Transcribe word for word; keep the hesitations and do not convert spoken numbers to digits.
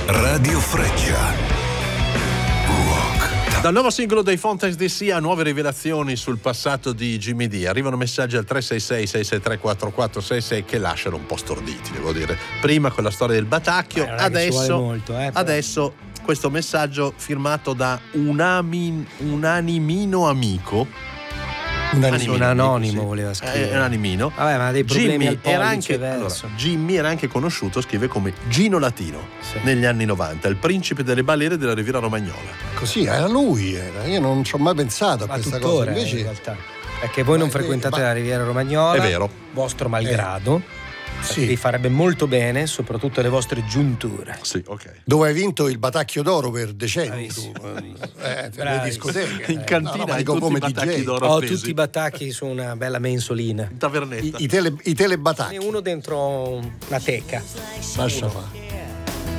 Radio Freccia. Dal nuovo singolo dei Fontes D C a nuove rivelazioni sul passato di Jimmy D. Arrivano messaggi al tre sei sei sei sei tre quattro quattro sei sei che lasciano un po' storditi, devo dire. Prima con la storia del Batacchio, eh, adesso, molto, eh, adesso questo messaggio firmato da un, amin, un animino amico. Un anonimo, un anonimo sì. voleva scrivere. È un animino. Vabbè, ma dei problemi Jimmy al pollice era anche, allora, Jimmy era anche conosciuto, scrive, come Gino Latino sì. negli anni novanta, il principe delle balere della Riviera Romagnola. Così era lui, era. Io non ci ho mai pensato a ma questa tuttora, cosa. Invece in realtà. Perché voi non ma frequentate ma... la Riviera Romagnola, è vero, vostro malgrado. Eh. Sì. Vi farebbe molto bene, soprattutto le vostre giunture. Sì, ok. Dove hai vinto il Batacchio d'oro per decenni. Bravissimo, Tu. bravissimo. Eh, per le discoteche. In cantina no, no, hai dico tutti come i Batacchi D J. d'oro Ho appesi. tutti i batacchi su una bella mensolina. In tavernetta. I, i, tele, i telebatacchi. E uno dentro una teca. Lascia fare.